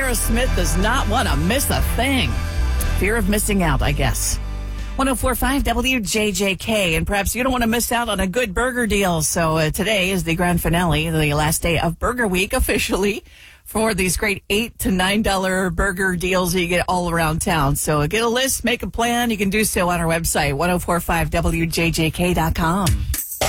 Smith does not want to miss a thing. Fear of missing out, I guess. 104.5 WJJK, and perhaps you don't want to miss out on a good burger deal. So today is the grand finale, the last day of Burger Week officially, for these great $8 to $9 burger deals that you get all around town. So get a list, make a plan. You can do so on our website, 1045wjjk.com.